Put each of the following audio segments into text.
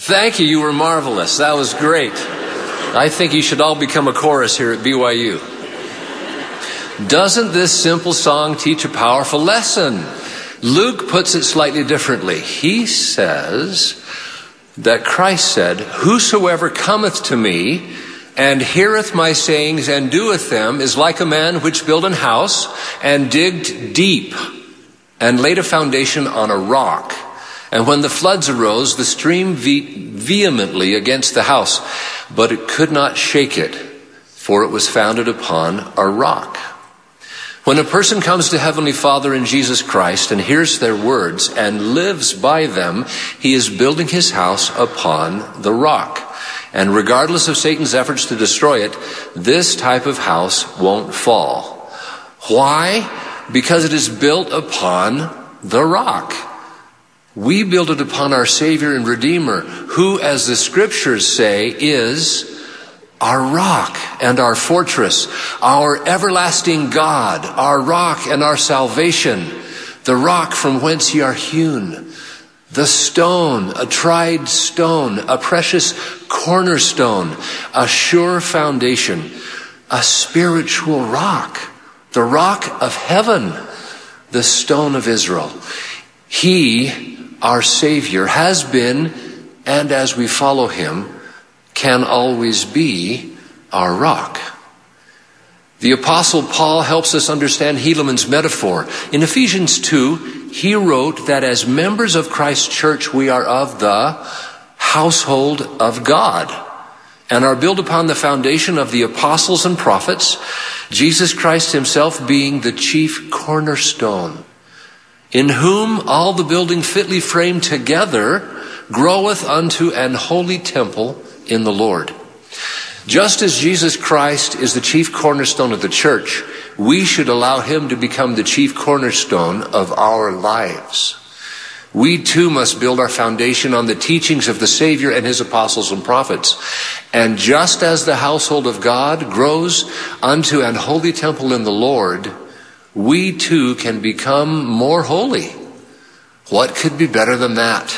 Thank you. You were marvelous. That was great. I think you should all become a chorus here at BYU. Doesn't this simple song teach a powerful lesson? Luke puts it slightly differently. He says that Christ said, "Whosoever cometh to me and heareth my sayings and doeth them is like a man which built an house and digged deep and laid a foundation on a rock. And when the floods arose, the stream beat vehemently against the house, but it could not shake it, for it was founded upon a rock." When a person comes to Heavenly Father in Jesus Christ and hears their words and lives by them, he is building his house upon the rock. And regardless of Satan's efforts to destroy it, this type of house won't fall. Why? Because it is built upon the rock. We build it upon our Savior and Redeemer, who, as the scriptures say, is our rock and our fortress, our everlasting God, our rock and our salvation, the rock from whence ye are hewn, the stone, a tried stone, a precious cornerstone, a sure foundation, a spiritual rock, the rock of heaven, the stone of Israel. He, our Savior, has been, and as we follow him, can always be our rock. The Apostle Paul helps us understand Helaman's metaphor. In Ephesians 2, he wrote that as members of Christ's church, we are of the household of God and are built upon the foundation of the apostles and prophets, Jesus Christ himself being the chief cornerstone, in whom all the building fitly framed together groweth unto an holy temple in the Lord. Just as Jesus Christ is the chief cornerstone of the church, we should allow him to become the chief cornerstone of our lives. We too must build our foundation on the teachings of the Savior and his apostles and prophets. And just as the household of God grows unto an holy temple in the Lord, we too can become more holy. What could be better than that?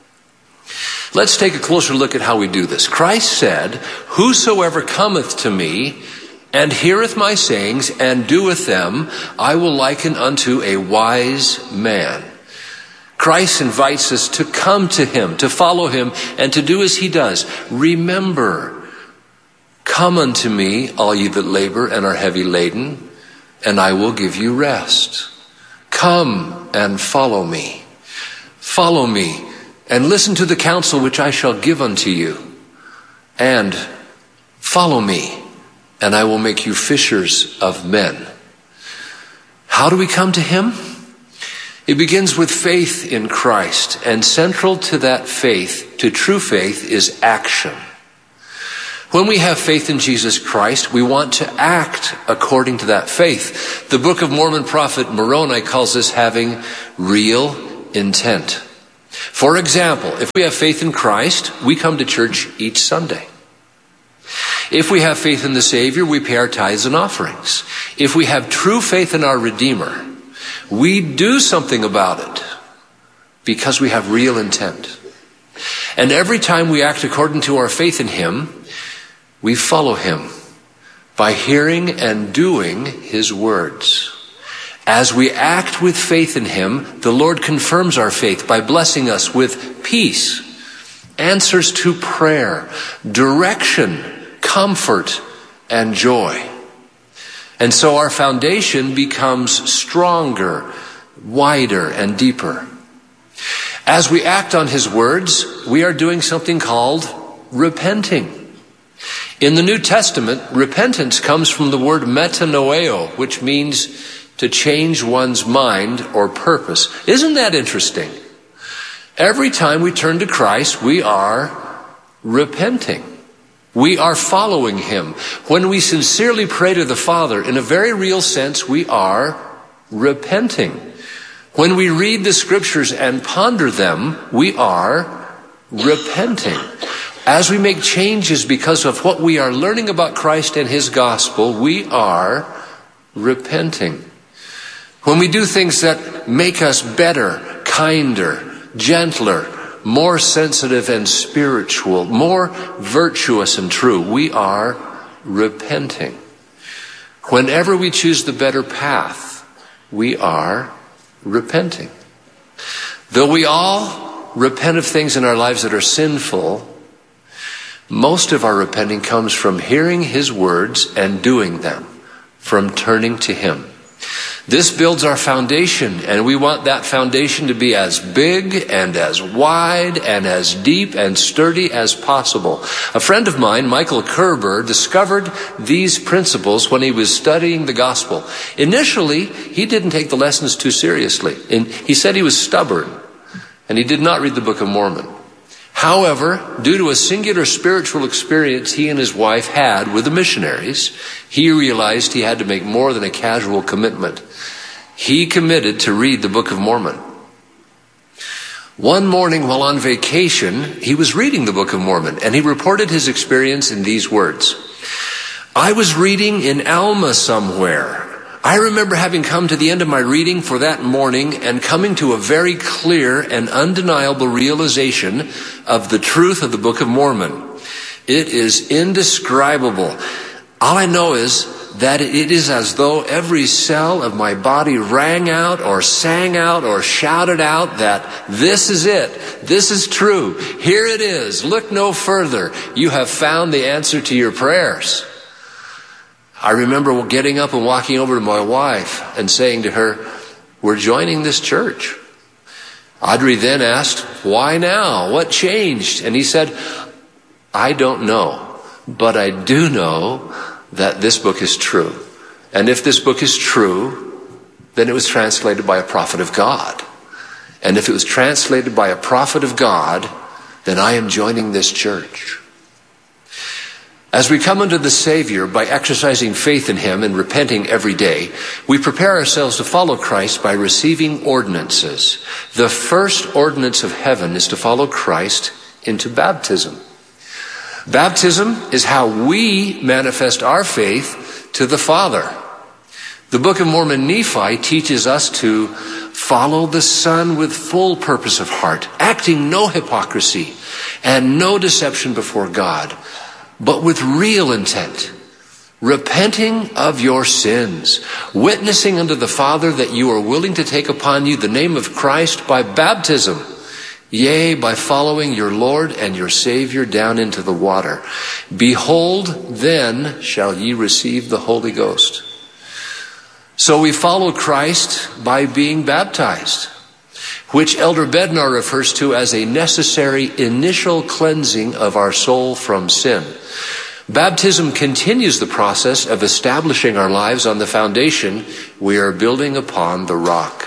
Let's take a closer look at how we do this. Christ said, "Whosoever cometh to me and heareth my sayings and doeth them, I will liken unto a wise man." Christ invites us to come to him, to follow him, and to do as he does. Remember, "Come unto me, all ye that labor and are heavy laden, and I will give you rest." Come and follow me. Follow me and listen to the counsel which I shall give unto you. And follow me, and I will make you fishers of men. How do we come to him? It begins with faith in Christ, and central to that faith, to true faith, is action. When we have faith in Jesus Christ, we want to act according to that faith. The Book of Mormon prophet Moroni calls this having real intent. For example, if we have faith in Christ, we come to church each Sunday. If we have faith in the Savior, we pay our tithes and offerings. If we have true faith in our Redeemer, we do something about it because we have real intent. And every time we act according to our faith in him, we follow him by hearing and doing his words. As we act with faith in him, the Lord confirms our faith by blessing us with peace, answers to prayer, direction, comfort, and joy. And so our foundation becomes stronger, wider, and deeper. As we act on his words, we are doing something called repenting. In the New Testament, repentance comes from the word metanoeo, which means to change one's mind or purpose. Isn't that interesting? Every time we turn to Christ, we are repenting. We are following him. When we sincerely pray to the Father, in a very real sense, we are repenting. When we read the scriptures and ponder them, we are repenting. As we make changes because of what we are learning about Christ and his gospel, we are repenting. When we do things that make us better, kinder, gentler, more sensitive and spiritual, more virtuous and true. We are repenting. Whenever we choose the better path, we are repenting. Though we all repent of things in our lives that are sinful, most of our repenting comes from hearing His words and doing them, from turning to Him. This builds our foundation, and we want that foundation to be as big and as wide and as deep and sturdy as possible. A friend of mine, Michael Kerber, discovered these principles when he was studying the gospel. Initially, he didn't take the lessons too seriously, and he said he was stubborn, and he did not read the Book of Mormon. However, due to a singular spiritual experience he and his wife had with the missionaries, he realized he had to make more than a casual commitment. He committed to read the Book of Mormon. One morning while on vacation, he was reading the Book of Mormon, and he reported his experience in these words. I was reading in Alma somewhere. I remember having come to the end of my reading for that morning and coming to a very clear and undeniable realization of the truth of the Book of Mormon. It is indescribable. All I know is that it is as though every cell of my body rang out or sang out or shouted out that this is it. This is true. Here it is. Look no further. You have found the answer to your prayers. I remember getting up and walking over to my wife and saying to her, we're joining this church. Audrey then asked, why now? What changed? And he said, I don't know, but I do know that this book is true. And if this book is true, then it was translated by a prophet of God. And if it was translated by a prophet of God, then I am joining this church. As we come unto the Savior by exercising faith in Him and repenting every day, we prepare ourselves to follow Christ by receiving ordinances. The first ordinance of heaven is to follow Christ into baptism. Baptism is how we manifest our faith to the Father. The Book of Mormon Nephi teaches us to follow the Son with full purpose of heart, acting no hypocrisy and no deception before God, but with real intent, repenting of your sins, witnessing unto the Father that you are willing to take upon you the name of Christ by baptism, yea, by following your Lord and your Savior down into the water. Behold, then shall ye receive the Holy Ghost. So we follow Christ by being baptized, which Elder Bednar refers to as a necessary initial cleansing of our soul from sin. Baptism continues the process of establishing our lives on the foundation we are building upon, the rock.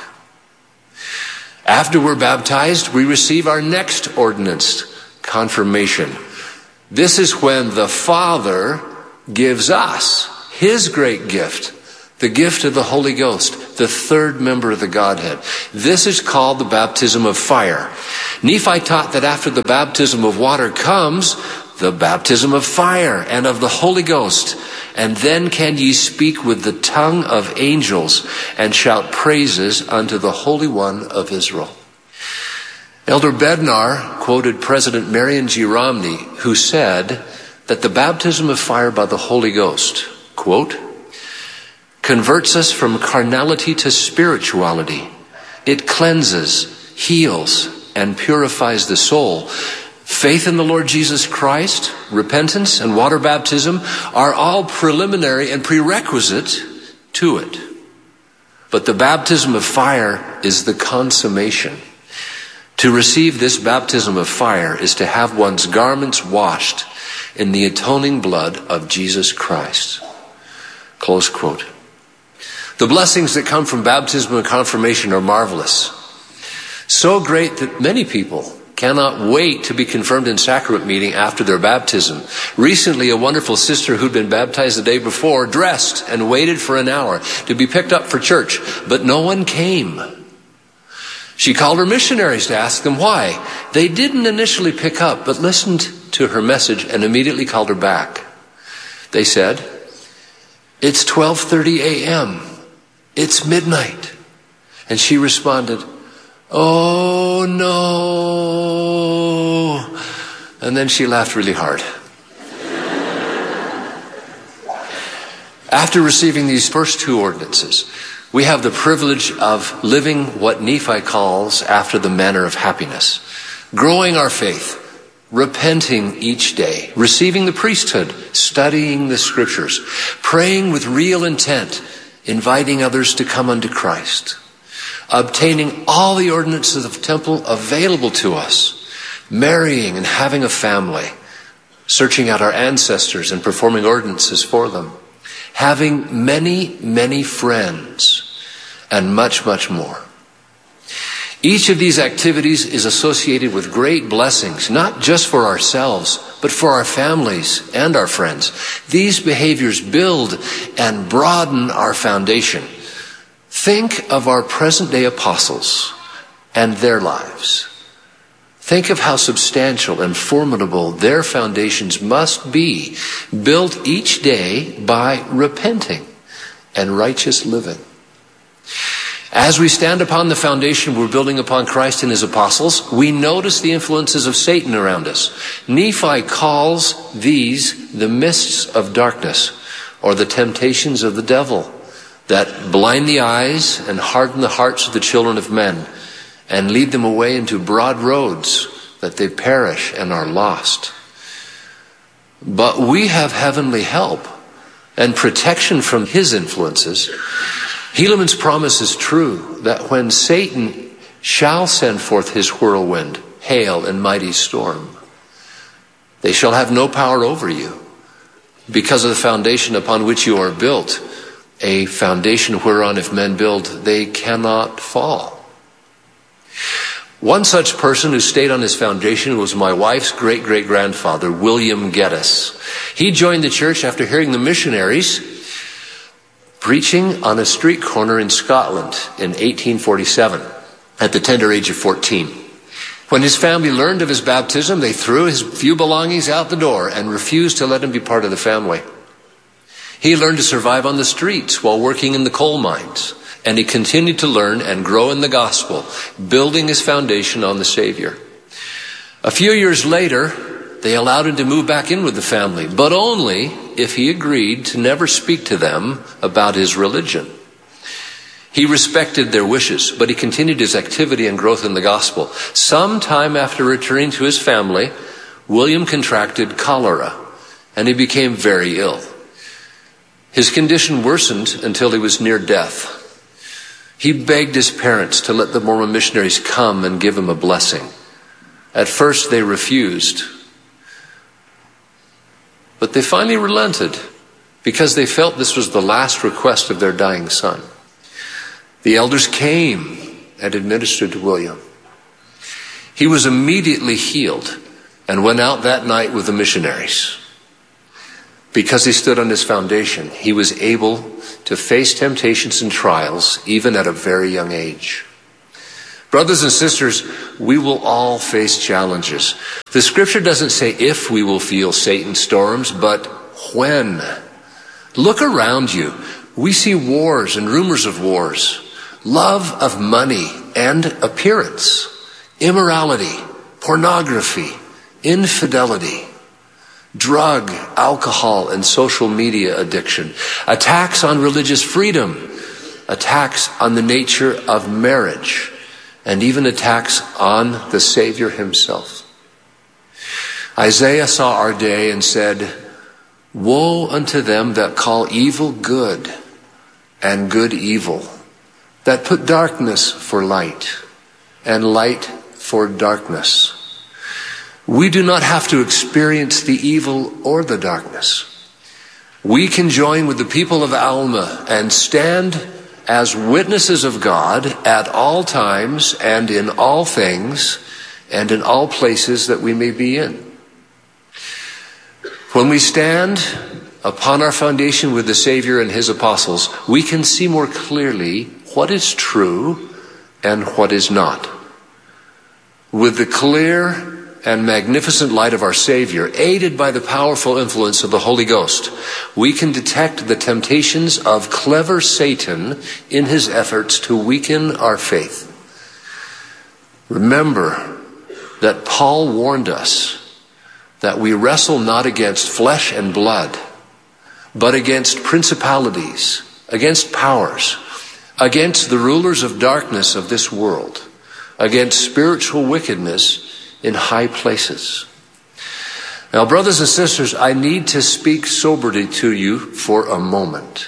After we're baptized, we receive our next ordinance, confirmation. This is when the Father gives us His great gift, the gift of the Holy Ghost, the third member of the Godhead. This is called the baptism of fire. Nephi taught that after the baptism of water comes the baptism of fire and of the Holy Ghost. And then can ye speak with the tongue of angels and shout praises unto the Holy One of Israel. Elder Bednar quoted President Marion G. Romney, who said that the baptism of fire by the Holy Ghost, quote, converts us from carnality to spirituality. It cleanses, heals, and purifies the soul. Faith in the Lord Jesus Christ, repentance, and water baptism are all preliminary and prerequisite to it. But the baptism of fire is the consummation. To receive this baptism of fire is to have one's garments washed in the atoning blood of Jesus Christ. Close quote. The blessings that come from baptism and confirmation are marvelous. So great that many people cannot wait to be confirmed in sacrament meeting after their baptism. Recently, a wonderful sister who'd been baptized the day before dressed and waited for an hour to be picked up for church, but no one came. She called her missionaries to ask them why. They didn't initially pick up, but listened to her message and immediately called her back. They said, "It's 12:30 a.m. It's midnight." And she responded, Oh no. And then she laughed really hard. After receiving these first two ordinances, we have the privilege of living what Nephi calls after the manner of happiness, growing our faith, repenting each day, receiving the priesthood, studying the scriptures, praying with real intent, inviting others to come unto Christ, obtaining all the ordinances of the temple available to us, marrying and having a family, searching out our ancestors and performing ordinances for them, having many, many friends, and much, much more. Each of these activities is associated with great blessings, not just for ourselves, but for our families and our friends. These behaviors build and broaden our foundation. Think of our present-day apostles and their lives. Think of how substantial and formidable their foundations must be, built each day by repenting and righteous living. As we stand upon the foundation we're building upon Christ and his apostles, we notice the influences of Satan around us. Nephi calls these the mists of darkness, or the temptations of the devil, that blind the eyes and harden the hearts of the children of men, and lead them away into broad roads that they perish and are lost. But we have heavenly help and protection from his influences. Helaman's promise is true, that when Satan shall send forth his whirlwind, hail, and mighty storm, they shall have no power over you, because of the foundation upon which you are built, a foundation whereon if men build, they cannot fall. One such person who stayed on his foundation was my wife's great-great-grandfather, William Geddes. He joined the church after hearing the missionaries preaching on a street corner in Scotland in 1847 at the tender age of 14. When his family learned of his baptism, they threw his few belongings out the door and refused to let him be part of the family. He learned to survive on the streets while working in the coal mines, and he continued to learn and grow in the gospel, building his foundation on the Savior. A few years later, they allowed him to move back in with the family, but only if he agreed to never speak to them about his religion. He respected their wishes, but he continued his activity and growth in the gospel. Some time after returning to his family, William contracted cholera, and he became very ill. His condition worsened until he was near death. He begged his parents to let the Mormon missionaries come and give him a blessing. At first they refused, but they finally relented because they felt this was the last request of their dying son. The elders came and administered to William. He was immediately healed and went out that night with the missionaries. Because he stood on his foundation, he was able to face temptations and trials even at a very young age. Brothers and sisters, we will all face challenges. The scripture doesn't say if we will feel Satan's storms, but when. Look around you. We see wars and rumors of wars, love of money and appearance, immorality, pornography, infidelity, drug, alcohol, and social media addiction, attacks on religious freedom, attacks on the nature of marriage, and even attacks on the Savior himself. Isaiah saw our day and said, "Woe unto them that call evil good and good evil, that put darkness for light and light for darkness." We do not have to experience the evil or the darkness. We can join with the people of Alma and stand as witnesses of God at all times and in all things and in all places that we may be in. When we stand upon our foundation with the Savior and his apostles, we can see more clearly what is true and what is not. With the clear and magnificent light of our Savior, aided by the powerful influence of the Holy Ghost, we can detect the temptations of clever Satan in his efforts to weaken our faith. Remember that Paul warned us that we wrestle not against flesh and blood, but against principalities, against powers, against the rulers of darkness of this world, against spiritual wickedness in high places. Now, brothers and sisters, I need to speak soberly to you for a moment.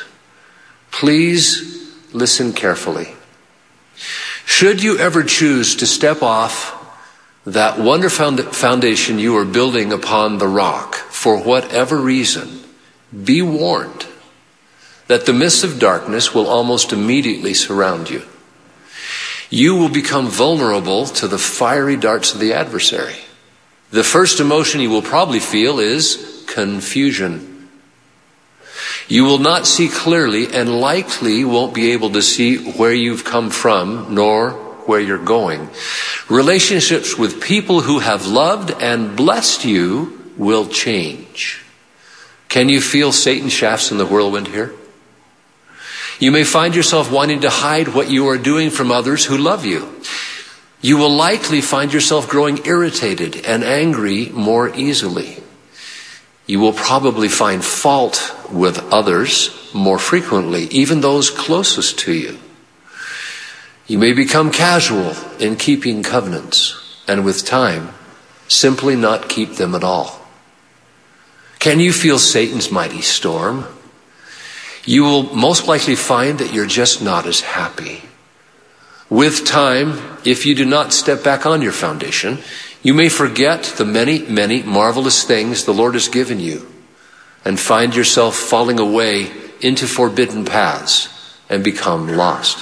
Please listen carefully. Should you ever choose to step off that wonderful foundation you are building upon the rock, for whatever reason, be warned that the mists of darkness will almost immediately surround you. You will become vulnerable to the fiery darts of the adversary. The first emotion you will probably feel is confusion. You will not see clearly and likely won't be able to see where you've come from nor where you're going. Relationships with people who have loved and blessed you will change. Can you feel Satan's shafts in the whirlwind here? You may find yourself wanting to hide what you are doing from others who love you. You will likely find yourself growing irritated and angry more easily. You will probably find fault with others more frequently, even those closest to you. You may become casual in keeping covenants, and with time, simply not keep them at all. Can you feel Satan's mighty storm? You will most likely find that you're just not as happy. With time, if you do not step back on your foundation, you may forget the many, many marvelous things the Lord has given you and find yourself falling away into forbidden paths and become lost.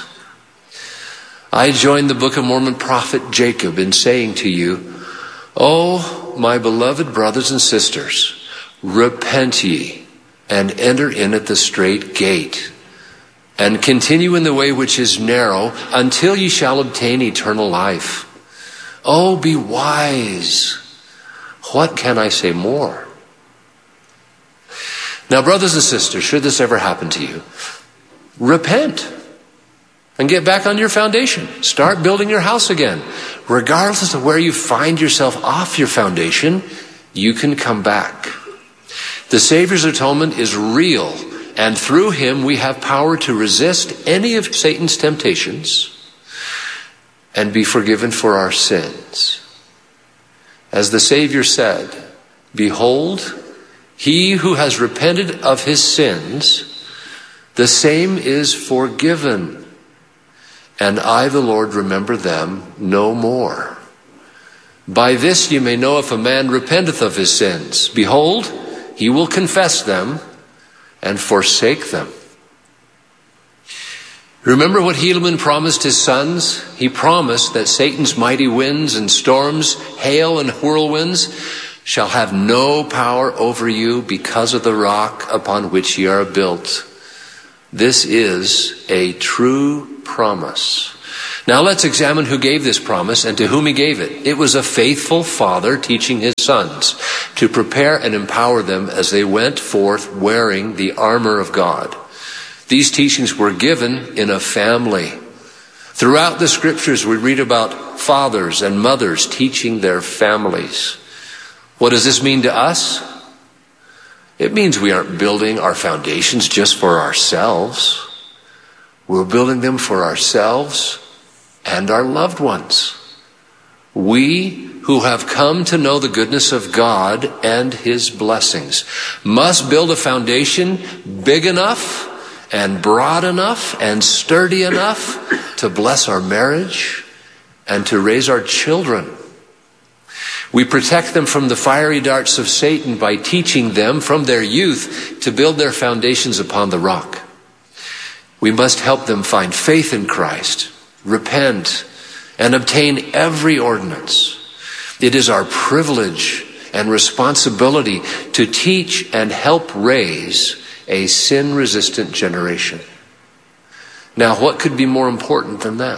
I join the Book of Mormon prophet Jacob in saying to you, "Oh, my beloved brothers and sisters, repent ye and enter in at the strait gate, and continue in the way which is narrow until ye shall obtain eternal life. Oh, be wise." What can I say more? Now, brothers and sisters, should this ever happen to you, repent and get back on your foundation. Start building your house again. Regardless of where you find yourself off your foundation, you can come back. The Savior's atonement is real, and through him we have power to resist any of Satan's temptations and be forgiven for our sins. As the Savior said, "Behold, he who has repented of his sins, the same is forgiven. And I, the Lord, remember them no more. By this you may know if a man repenteth of his sins. Behold, he will confess them and forsake them." Remember what Helaman promised his sons? He promised that Satan's mighty winds and storms, hail and whirlwinds, shall have no power over you because of the rock upon which ye are built. This is a true promise. Now let's examine who gave this promise and to whom he gave it. It was a faithful father teaching his sons to prepare and empower them as they went forth wearing the armor of God. These teachings were given in a family. Throughout the scriptures we read about fathers and mothers teaching their families. What does this mean to us? It means we aren't building our foundations just for ourselves. We're building them for ourselves and our loved ones. We who have come to know the goodness of God and his blessings must build a foundation big enough and broad enough and sturdy enough to bless our marriage and to raise our children. We protect them from the fiery darts of Satan by teaching them from their youth to build their foundations upon the rock. We must help them find faith in Christ, repent, and obtain every ordinance. It is our privilege and responsibility to teach and help raise a sin-resistant generation. Now, what could be more important than that?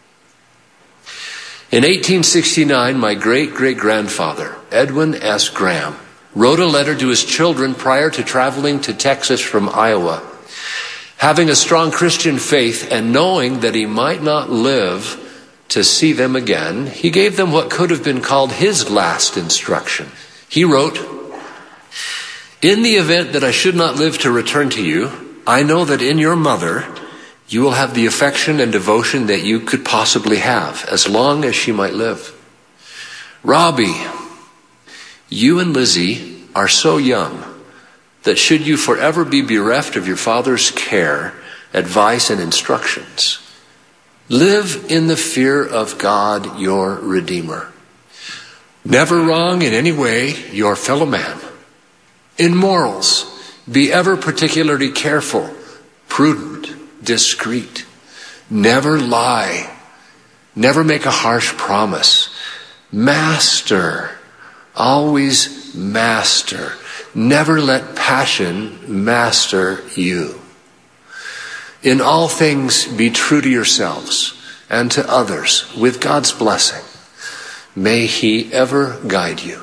In 1869, my great-great-grandfather, Edwin S. Graham, wrote a letter to his children prior to traveling to Texas from Iowa. Having a strong Christian faith and knowing that he might not live to see them again, he gave them what could have been called his last instruction. He wrote, "In the event that I should not live to return to you, I know that in your mother you will have the affection and devotion that you could possibly have, as long as she might live. Robbie, you and Lizzie are so young that should you forever be bereft of your father's care, advice, and instructions, live in the fear of God, your Redeemer. Never wrong in any way your fellow man. In morals, be ever particularly careful, prudent, discreet. Never lie. Never make a harsh promise. Master, always master. Never let passion master you. In all things be true to yourselves and to others with God's blessing. May He ever guide you."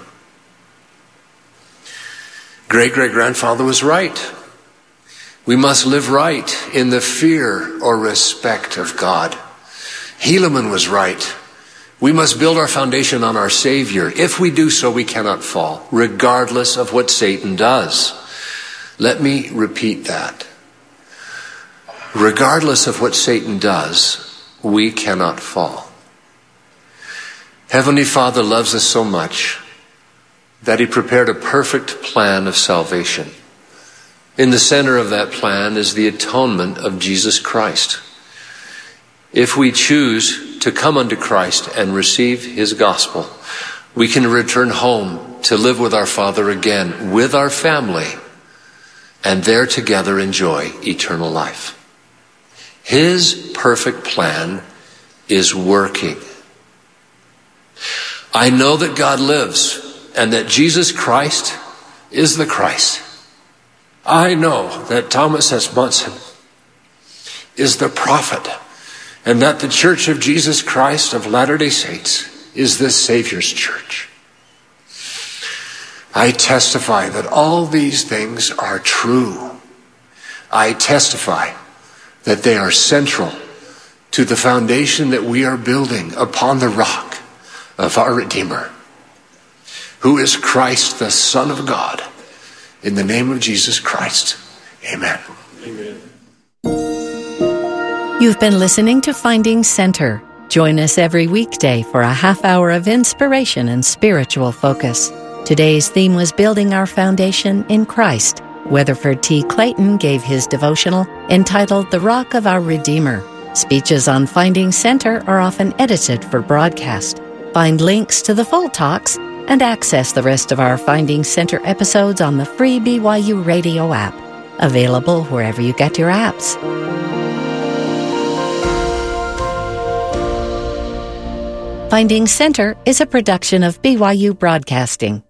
Great-great-grandfather was right. We must live right in the fear or respect of God. Helaman was right. We must build our foundation on our Savior. If we do so, we cannot fall, regardless of what Satan does. Let me repeat that. Regardless of what Satan does, we cannot fall. Heavenly Father loves us so much that He prepared a perfect plan of salvation. In the center of that plan is the atonement of Jesus Christ. If we choose to come unto Christ and receive His gospel, we can return home to live with our Father again, with our family, and there together enjoy eternal life. His perfect plan is working. I know that God lives and that Jesus Christ is the Christ. I know that Thomas S. Monson is the prophet, and that the Church of Jesus Christ of Latter-day Saints is the Savior's church. I testify that all these things are true. I testify that they are central to the foundation that we are building upon the rock of our Redeemer, who is Christ, the Son of God. In the name of Jesus Christ, amen. Amen. You've been listening to Finding Center. Join us every weekday for a half hour of inspiration and spiritual focus. Today's theme was Building Our Foundation in Christ. Weatherford T. Clayton gave his devotional entitled The Rock of Our Redeemer. Speeches on Finding Center are often edited for broadcast. Find links to the full talks and access the rest of our Finding Center episodes on the free BYU Radio app, available wherever you get your apps. Finding Center is a production of BYU Broadcasting.